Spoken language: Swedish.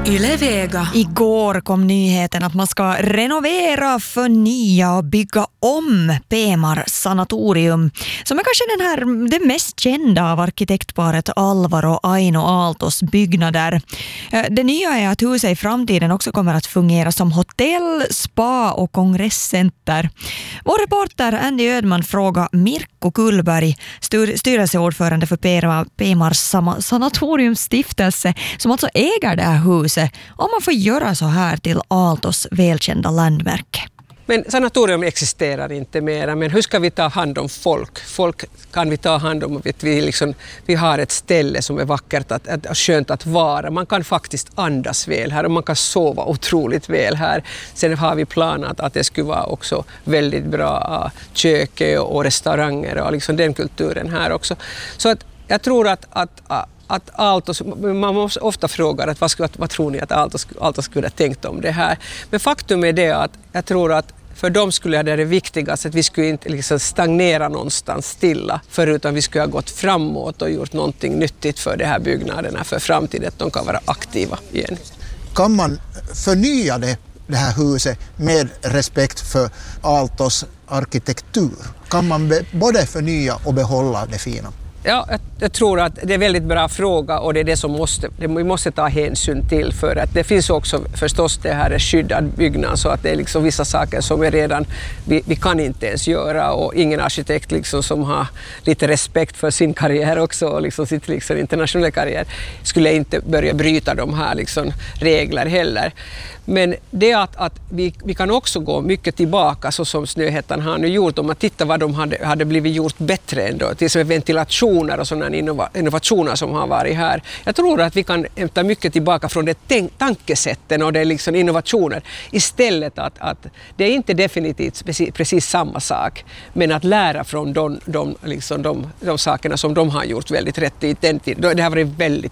Yle Vega. Igår kom nyheten att man ska renovera, förnya och bygga om Pemar sanatorium, som är kanske det mest kända av arkitektparet Alvaro och Aino Aaltos byggnader. Det nya är att huset i framtiden också kommer att fungera som hotell, spa och kongresscenter. Vår reporter Andy Ödman frågar Mirko Kullberg, styrelseordförande för Pemars sanatoriumstiftelse, som alltså äger det här huset, om man får göra så här till Aaltos välkända landmärke. Men sanatorium existerar inte mera, men hur ska vi ta hand om folk? Folk kan vi ta hand om, vi har ett ställe som är vackert och skönt att vara. Man kan faktiskt andas väl här och man kan sova otroligt väl här. Sen har vi planat att det skulle vara också väldigt bra kök och restauranger och liksom den kulturen här också. Så att jag tror att Aaltos, man måste ofta fråga vad tror ni att Aaltos skulle ha tänkt om det här. Men faktum är det att jag tror att för dem skulle det viktigast att vi skulle inte liksom stagnera någonstans stilla, förutom vi skulle ha gått framåt och gjort någonting nyttigt för de här byggnaderna för framtiden, att de kan vara aktiva igen. Kan man förnya det här huset med respekt för Aaltos arkitektur? Kan man både förnya och behålla det fina? Ja, jag tror att det är en väldigt bra fråga och det är det som vi måste ta hänsyn till, för att det finns också förstås det här är skyddad byggnad, så att det är liksom vissa saker som är redan vi kan inte ens göra, och ingen arkitekt liksom som har lite respekt för sin karriär också och liksom sitt liksom internationella karriär skulle inte börja bryta de här liksom regler heller. Men det att vi kan också gå mycket tillbaka, så som Snöhättan har nu gjort, om man tittar vad de hade blivit gjort bättre ändå, till exempel ventilationer och sådana innovationer som har varit här. Jag tror att vi kan hämta mycket tillbaka från det tankesätten och det liksom innovationer, istället att det är inte definitivt precis samma sak, men att lära från de sakerna som de har gjort väldigt rätt i den tiden. Det har varit väldigt